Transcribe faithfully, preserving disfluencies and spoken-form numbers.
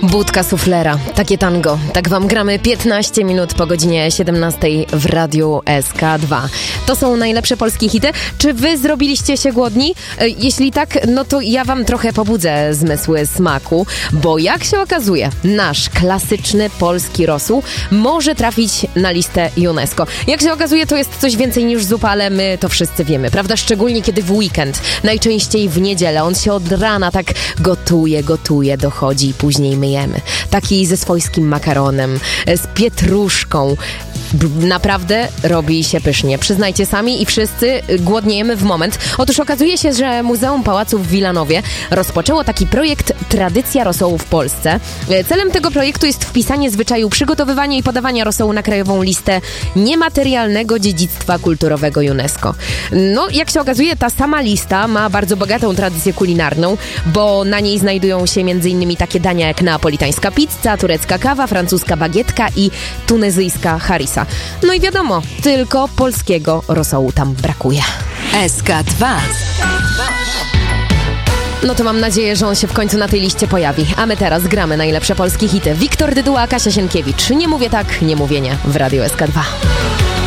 Budka suflera, takie tango. Tak wam gramy piętnaście minut po godzinie siedemnastej w Radiu S K dwa. To są najlepsze polskie hity. Czy wy zrobiliście się głodni? Jeśli tak, no to ja wam trochę pobudzę zmysły smaku, bo jak się okazuje, nasz klasyczny polski rosół może trafić na listę UNESCO. Jak się okazuje, to jest coś więcej niż zupa, ale my to wszyscy wiemy, prawda? Szczególnie kiedy w weekend, najczęściej w niedzielę. On się od rana tak gotuje, gotuje, dochodzi i później myjemy. Taki ze swojskim makaronem, z pietruszką. Naprawdę robi się pysznie. Przyznajcie sami i wszyscy głodniejemy w moment. Otóż okazuje się, że Muzeum Pałacu w Wilanowie rozpoczęło taki projekt Tradycja rosołu w Polsce. Celem tego projektu jest wpisanie zwyczaju przygotowywania i podawania rosołu na krajową listę niematerialnego dziedzictwa kulturowego UNESCO. No, jak się okazuje, ta sama lista ma bardzo bogatą tradycję kulinarną, bo na niej znajdują się m.in. takie dania jak neapolitańska pizza, turecka kawa, francuska bagietka i tunezyjska harissa. No i wiadomo, tylko polskiego rosołu tam brakuje. S K dwa. No to mam nadzieję, że on się w końcu na tej liście pojawi. A my teraz gramy najlepsze polskie hity. Wiktor Dyduła, Kasia Sienkiewicz. Nie mówię tak, nie mówię nie w Radiu S K dwa.